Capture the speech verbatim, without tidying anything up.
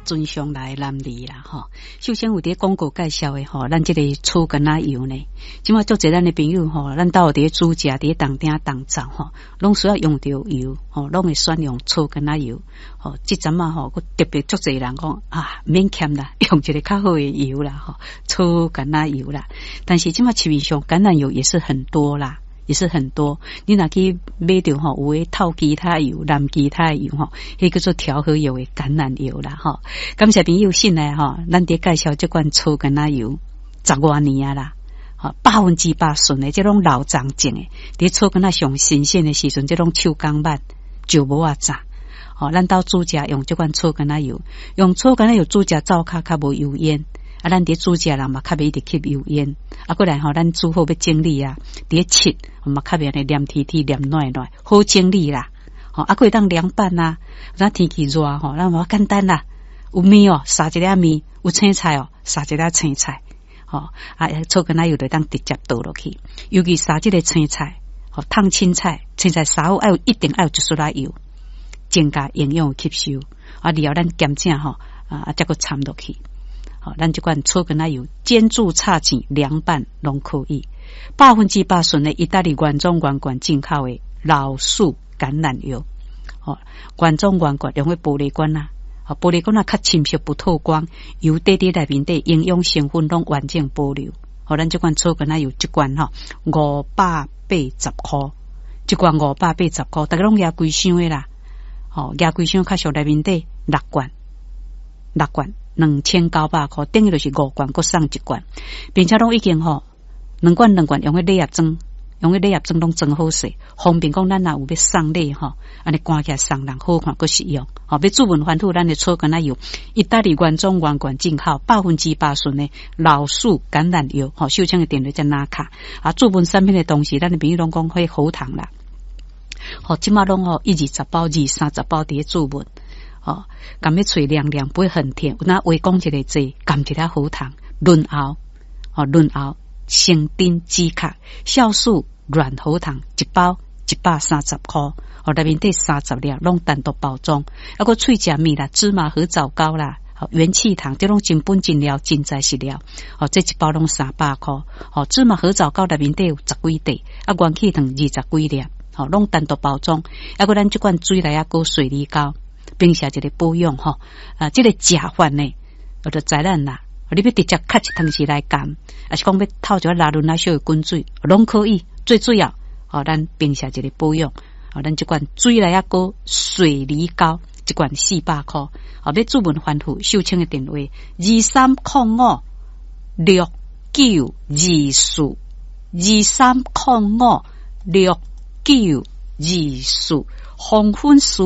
尊上来男女啦吼。首先有伫广告介绍的吼，咱这个醋橄榄油呢，即马做侪咱的朋友吼，咱到伫煮食伫当顶当灶吼，拢需要用到油吼，拢会选用醋橄榄油吼。即阵嘛吼，我特别足侪人讲啊，免欠啦，用一个较好的油啦吼，醋橄榄油啦。但是即马市面上橄榄油也是很多啦。也是很多，你若去买到吼，有诶透其他油、蓝其他油吼，迄叫做调和油诶橄榄油啦吼。感谢朋友信来吼，咱伫介绍这款醋橄榄油十多年啊啦，吼百分之百纯诶，这种老长种诶，伫醋橄榄上新鲜诶时阵，这种手工版就无啊炸。吼，咱到煮食用这款醋橄榄油，用醋橄榄油煮食灶骹较无油烟。啊，咱伫煮食人嘛，较袂直吸油烟。啊，过来吼，咱煮好要整理啊，伫切嘛，较袂安尼黏贴贴、黏软软，好整理啦。吼，啊，过当凉拌啊，咱天气热吼，咱嘛简单啦。有面哦，撒一粒面；有青菜哦，撒一粒青菜。吼，啊，醋橄榄油就当直接倒落去。尤其撒即个青菜，吼，烫青菜，青菜撒好，爱有一定爱有一撮仔油，增加营养吸收。啊，然后咱咸正吼，啊，再个掺落去。好，咱这款醋橄榄油煎煮炒煎凉拌拢可以，百分之百纯的意大利原装原罐进口的老树橄榄油。哦，原装原罐用的玻璃罐啊，哦，玻璃罐啊较侵蚀不透光，油滴滴内面的营养成分拢完整保留。好，咱这款醋橄榄油一罐吼五百八十块，一罐五百八十块，大家拢压规箱的啦。哦，压规箱较俗内面的六罐，六罐。两千九百块，等于就是五罐，各送一罐，并且拢已经吼两罐两罐用迄礼盒装，用迄礼盒装拢装好势，方便讲咱若有要送礼吼，安尼赶起来送人好看，搁实用。吼，要注文反复，咱的醋橄榄油，意大利原装原罐进口，百分之百纯的老树橄榄油，吼，手枪的电话在哪卡啊？注文产品的同时，咱的朋友拢讲会好糖啦。吼，即马拢吼一二十包、二三十包伫注文。哦，甘要嘴凉凉，不会很甜。那微讲一个字，甘一粒好糖，润喉，哦，润喉，生丁止咳，酵素软喉糖一包一百三十块，哦，内面得三十粒，拢单独包装。啊，个脆食米啦，芝麻和枣糕啦，哦，元气糖，这种真本真料真材实料。哦，这一包拢三百块。哦，芝麻和枣糕内面得有十几块，啊，元气糖二十几粒，哦，拢单独包装。啊，个咱这款水来啊，个水梨膏。并且一个保养吼，啊，这个食法呢，我就知咱啦。你要直接咳一汤匙来干，还是讲要透一个拉伦来烧的滚水，拢可以。最主要，哦，咱并且一个保养，哦，咱这款水来啊个水梨膏，一罐四百块。哦，要注文反复，秀清的电话二三零五六九二四二三零五六九二四，红粉素。